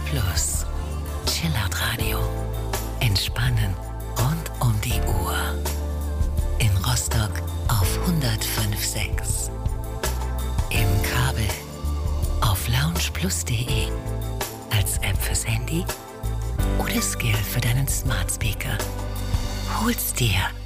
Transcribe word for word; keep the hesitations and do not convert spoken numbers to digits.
Plus. Chillout Radio. Entspannen rund um die Uhr. In Rostock auf hundertfünf Komma sechs. Im Kabel auf loungeplus punkt de. Als App fürs Handy oder Skill für deinen Smart Speaker. Hol's dir